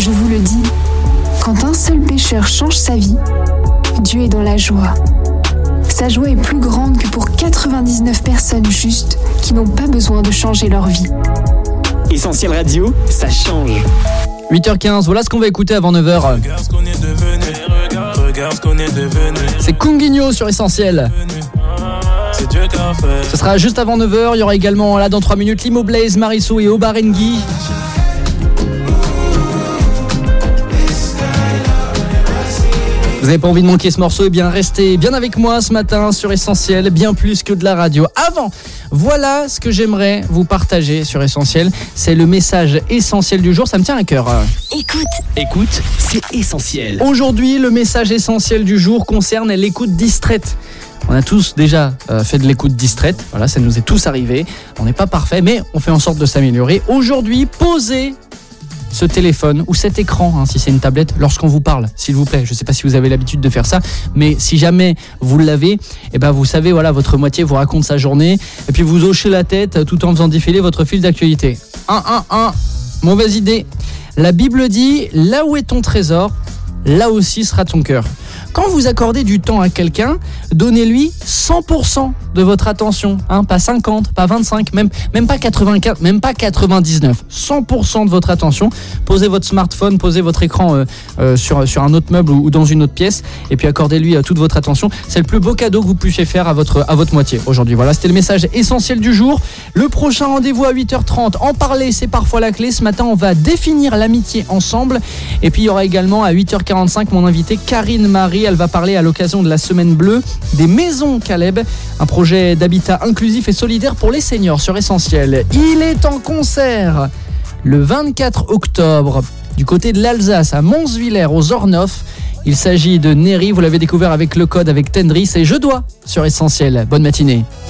Je vous le dis, quand un seul pécheur change sa vie, Dieu est dans la joie. Sa joie est plus grande que pour 99 personnes justes qui n'ont pas besoin de changer leur vie. Essentiel Radio, ça change. 8h15, voilà ce qu'on va écouter avant 9h. Regarde ce qu'on est devenu. Regarde ce qu'on est devenu. C'est Kunguinho sur Essentiel. C'est Dieu qui a fait. Ce sera juste avant 9h. Il y aura également là dans 3 minutes Limo Blaze, Marisso et Obarengui. Vous n'avez pas envie de manquer ce morceau? Eh bien, restez bien avec moi ce matin sur Essentiel, bien plus que de la radio. Avant, voilà ce que j'aimerais vous partager sur Essentiel. C'est le message essentiel du jour, ça me tient à cœur. Écoute, c'est essentiel. Aujourd'hui, le message essentiel du jour concerne l'écoute distraite. On a tous déjà fait de l'écoute distraite, voilà, ça nous est tous arrivé. On n'est pas parfait, mais on fait en sorte de s'améliorer. Aujourd'hui, posez ce téléphone ou cet écran, si c'est une tablette, lorsqu'on vous parle, s'il vous plaît. Je ne sais pas si vous avez l'habitude de faire ça, mais si jamais vous l'avez, eh ben vous savez, voilà, votre moitié vous raconte sa journée, et puis vous hochez la tête tout en faisant défiler votre fil d'actualité. Mauvaise idée. La Bible dit, là où est ton trésor, là aussi sera ton cœur. Quand vous accordez du temps à quelqu'un, donnez-lui 100% de votre attention, pas 50, pas 25, même pas 84, même pas 99, 100% de votre attention. Posez votre smartphone, posez votre écran sur un autre meuble ou dans une autre pièce, et puis accordez-lui toute votre attention. C'est le plus beau cadeau que vous puissiez faire à votre moitié aujourd'hui. Voilà, c'était le message essentiel du jour. Le prochain rendez-vous à 8h30. En parler, c'est parfois la clé. Ce matin, on va définir l'amitié ensemble. Et puis, il y aura également à 8h45 mon invitée Karine Marie. Elle va parler à l'occasion de la Semaine Bleue des Maisons Caleb, un projet d'habitat inclusif et solidaire pour les seniors sur Essentiel. Il est en concert le 24 octobre du côté de l'Alsace à Monswiller aux Ornof. Il s'agit de Neri, vous l'avez découvert avec Le Code, avec Tendris et Je Dois sur Essentiel. Bonne matinée.